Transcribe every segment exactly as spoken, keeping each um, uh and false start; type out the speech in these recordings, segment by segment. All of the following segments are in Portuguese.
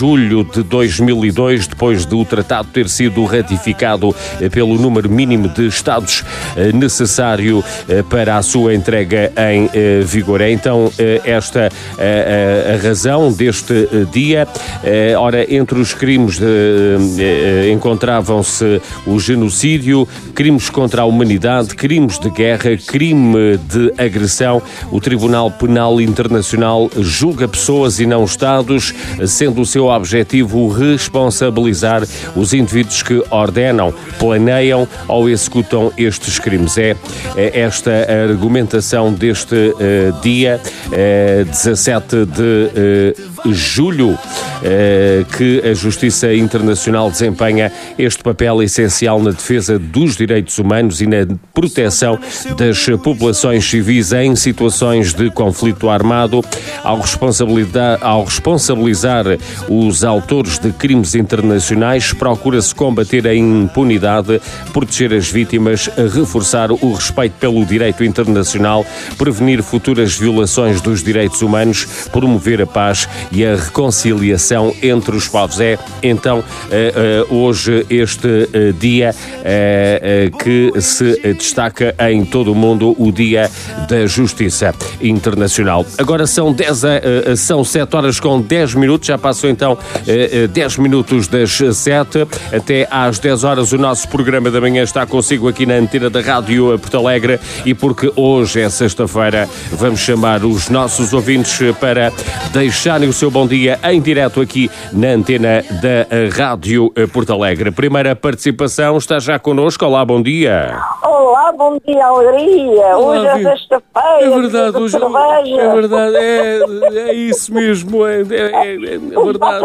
julho de dois mil e dois, depois de o tratado ter sido ratificado pelo número mínimo de Estados necessário para a sua entrega em vigor. É então esta a, a, a razão deste dia. Ora, entre os crimes encontravam-se o genocídio, crimes contra a humanidade, crimes de guerra, crime de agressão. O Tribunal Penal Internacional julga pessoas e não Estados, sendo o seu objetivo responsabilizar os indivíduos que ordenam, planeiam ou executam estes crimes. É, é esta a argumentação deste uh, dia, uh, dezassete de julho, uh, que a Justiça Internacional desempenha este papel essencial na defesa dos direitos humanos e na proteção das populações civis em situações de conflito armado. Ao, responsabilidade, ao responsabilizar os autores de crimes internacionais, procura-se combater a impunidade, proteger as vítimas, reforçar o respeito pelo direito internacional, prevenir futuras violações dos direitos humanos, promover a paz e a reconciliação entre os povos. É então uh, uh, hoje este uh, dia uh, uh, que se destaca em todo o mundo, o Dia da Justiça Internacional. Agora são, dez, uh, são sete horas com dez minutos, já passou então uh, dez minutos das sete, até às dez horas o nosso programa da manhã está consigo aqui na antena da Rádio Porto Alegre, e porque hoje é sexta-feira, vamos chamar os nossos ouvintes para deixarem o seu bom dia em direto aqui na antena da Rádio Porto Alegre. Primeira participação está já connosco. Olá, bom dia. Olá, bom dia, Alegria. Olá, hoje é sexta-feira. É verdade, hoje é, é verdade, é, é isso mesmo, é, é, é, é verdade.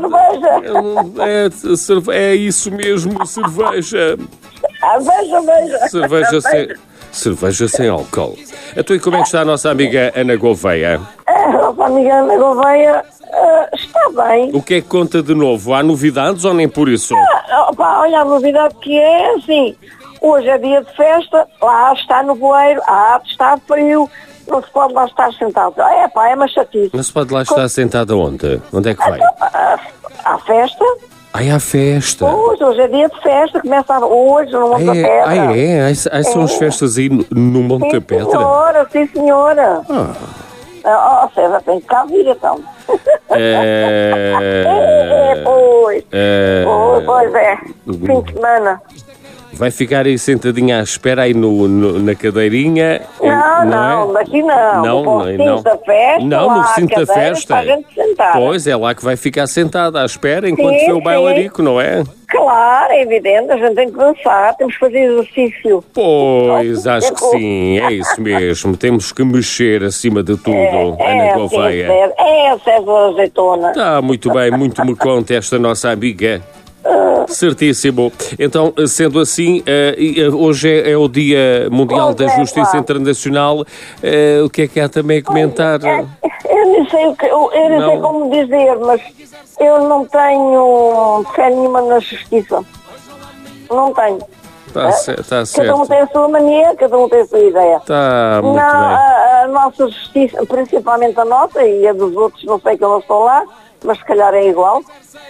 É, é, é isso mesmo, cerveja. Ah, veja, veja. Cerveja sem, cerveja sem álcool. Então, e como é que está a nossa amiga Ana Gouveia? A nossa amiga Ana Gouveia uh, está bem. O que é que conta de novo? Há novidades ou nem por isso? Ah, opa, olha, a novidade que é assim, hoje é dia de festa, lá está no bueiro, ah, está frio, não se pode lá estar sentado. Ah, é pá, é uma chatice. Não se pode lá estar sentado onde? Onde é que vai? Ah, à festa. Ai, há festa. Hoje, hoje é dia de festa, começa hoje no Monte da Pedra. Ai, é? Ai, ai, são as festas aí no, no Monte da Pedra? Sim, senhora, sim, senhora. Ah. Ah, oh, César, tem que cá vir, então. É... é, é, pois. É... Pois, pois é. Fim de semana. Vai ficar aí sentadinha à espera aí no, no, na cadeirinha? Não, não, não, daqui não. Não, no recinto da festa. Não, no recinto da festa. Para a gente sentar. Pois, é lá que vai ficar sentada à espera enquanto vê o bailarico, não é? Claro, é evidente, a gente tem que dançar, temos que fazer exercício. Pois, acho que sim, é isso mesmo. Temos que mexer acima de tudo, é, Ana Gouveia. É, é, César Azeitona. Está muito bem, muito me conta esta nossa amiga. Certíssimo. Então, sendo assim, hoje é, é o Dia Mundial da Justiça Internacional. O que é que há também a comentar? Eu não sei, o que, eu não sei como dizer, mas eu não tenho fé nenhuma na justiça. Não tenho. Está certo, está certo. Cada um tem a sua mania, cada um tem a sua ideia. Está muito não, bem. A, a nossa justiça, principalmente a nossa e a dos outros, não sei que eu não estou lá, mas se calhar é igual.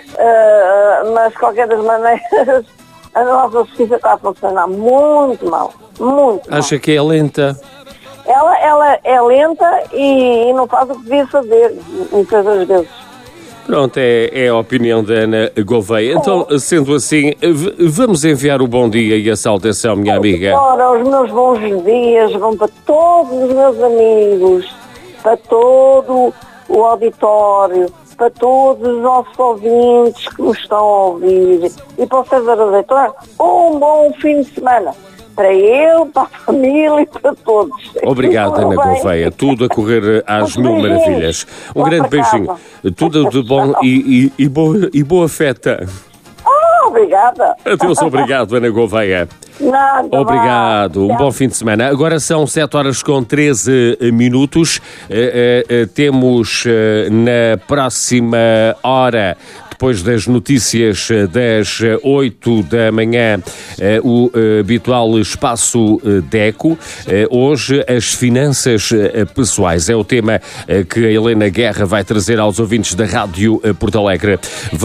Uh, mas, de qualquer das maneiras, a nossa justiça está a funcionar muito mal. Muito mal. Acha que é lenta? Ela, ela é lenta e, e não faz o que devia fazer, muitas das vezes. Pronto, é, é a opinião da Ana Gouveia. Então, sendo assim, vamos enviar o bom dia e a saudação, minha amiga. Ora, os meus bons dias vão para todos os meus amigos, para todo o auditório, para todos os nossos ouvintes que nos estão a ouvir, e para o César Azeitona, um bom fim de semana. Para ele, para a família e para todos. Obrigado, Ana Gouveia. Tudo a correr às mil maravilhas. Um grande beijinho. Tudo de bom e, e, e, boa, e boa festa. Oh, obrigada. Adeus, obrigado, Ana Gouveia. Nada, obrigado, um bom fim de semana. Agora são sete horas com treze minutos. Uh, uh, uh, temos uh, na próxima hora, depois das notícias das oito da manhã, o habitual espaço DECO. Hoje, as finanças pessoais. É o tema que a Helena Guerra vai trazer aos ouvintes da Rádio Porto Alegre.